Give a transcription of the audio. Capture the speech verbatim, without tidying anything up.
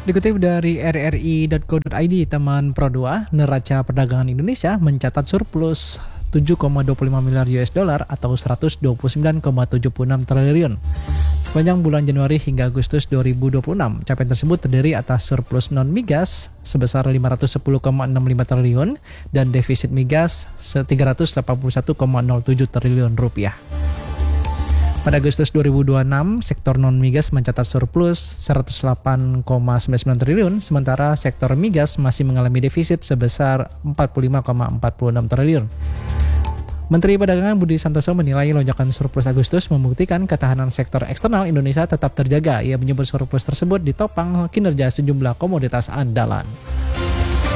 Dikutip dari r r i titik co titik i d, teman Pro dua, neraca perdagangan Indonesia mencatat surplus tujuh koma dua puluh lima miliar U S dollar atau seratus dua puluh sembilan koma tujuh puluh enam triliun. Sepanjang bulan Januari hingga Agustus dua ribu dua puluh enam, capaian tersebut terdiri atas surplus non-migas sebesar lima ratus sepuluh koma enam lima triliun dan defisit migas tiga ratus delapan puluh satu koma nol tujuh triliun rupiah. Pada Agustus dua ribu dua puluh enam, sektor non-migas mencatat surplus seratus delapan koma sembilan sembilan triliun, sementara sektor migas masih mengalami defisit sebesar empat puluh lima koma empat puluh enam triliun. Menteri Perdagangan Budi Santoso menilai lonjakan surplus Agustus membuktikan ketahanan sektor eksternal Indonesia tetap terjaga. Ia menyebut surplus tersebut ditopang kinerja sejumlah komoditas andalan.